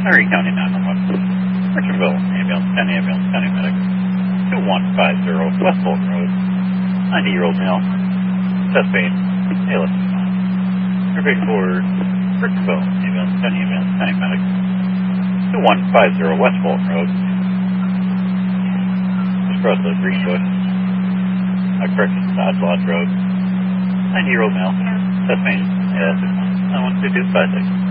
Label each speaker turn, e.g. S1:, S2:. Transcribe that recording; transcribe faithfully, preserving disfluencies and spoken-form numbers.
S1: Erie County nine one one. Richardville, ambulance, county ambulance, county medic. two one five zero West Bolton Road. ninety-year-old male. Chest pain. A-list. Repeat for Richardville, ambulance, county ambulance, county medic. two one five zero West Bolton Road. Across the Greenwood. Uh, correction, Dodge Lodge Road. ninety-year-old male. Chest pain. A-list. nine one two two five six.